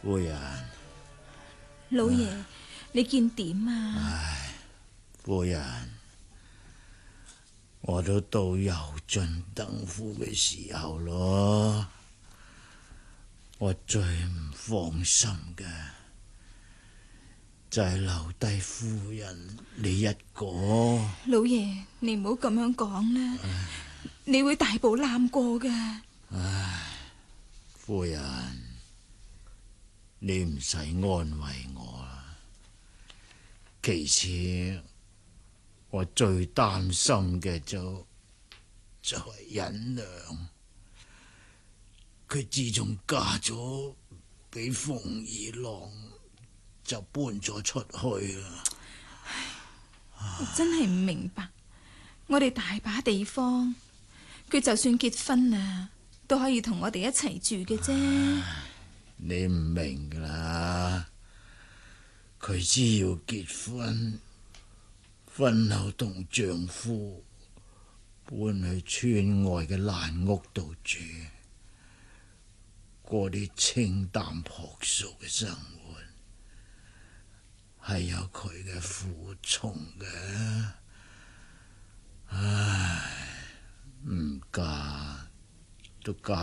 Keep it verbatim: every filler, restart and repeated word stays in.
夫人， 老爺，你見點啊？ 唉，夫人，我都到油盡燈枯嘅時候咯。我最唔放心嘅就係留低夫人你一個。 老爺，你唔好咁樣講啦，你會大步攬過噶。 唉，夫人，你唔使安慰我啦。其次，我最擔心嘅就就係忍娘。佢自從嫁咗俾鳳二郎，就搬咗出去啦。 我真係唔明白，我哋大把地方，佢就算結婚啦，都可以同我哋一齊住嘅啫。 你唔明噶啦，佢只要結婚，婚後同丈夫搬去村外嘅爛屋度住，過啲清淡樸素嘅生活，係有佢嘅苦衷嘅。唉，唔嫁都嫁